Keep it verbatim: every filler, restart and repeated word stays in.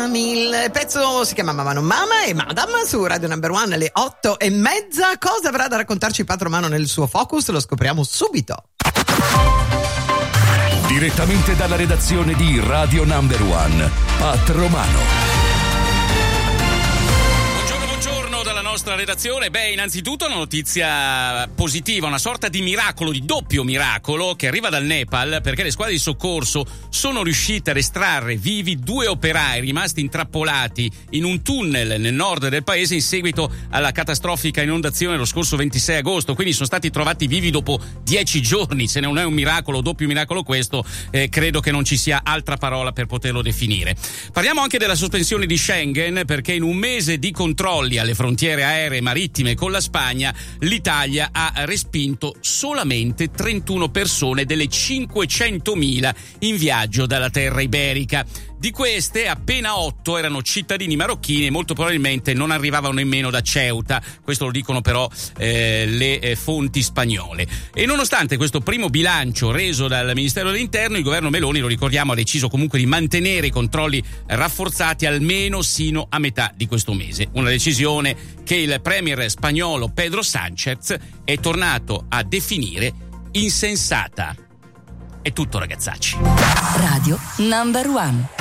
Ami, il pezzo si chiama Mamma non Mama e Madam su Radio Number One alle otto e mezza. Cosa avrà da raccontarci Pat Romano nel suo Focus? Lo scopriamo subito. Direttamente dalla redazione di Radio Number One, Pat Romano. Nostra redazione. Beh, innanzitutto una notizia positiva, una sorta di miracolo, di doppio miracolo che arriva dal Nepal, perché le squadre di soccorso sono riuscite ad estrarre vivi due operai rimasti intrappolati in un tunnel nel nord del paese in seguito alla catastrofica inondazione lo scorso ventisei agosto. Quindi sono stati trovati vivi dopo dieci giorni. Se non è un miracolo, doppio miracolo questo, eh, credo che non ci sia altra parola per poterlo definire. Parliamo anche della sospensione di Schengen, perché in un mese di controlli alle frontiere aeree marittime con la Spagna, l'Italia ha respinto solamente trentuno persone delle cinquecentomila in viaggio dalla terra iberica. Di queste appena otto erano cittadini marocchini e molto probabilmente non arrivavano nemmeno da Ceuta. Questo lo dicono però eh, le eh, fonti spagnole. E nonostante questo primo bilancio reso dal Ministero dell'Interno, il governo Meloni, lo ricordiamo, ha deciso comunque di mantenere i controlli rafforzati almeno sino a metà di questo mese. Una decisione che il premier spagnolo Pedro Sánchez è tornato a definire insensata. È tutto, ragazzacci. Radio Number One.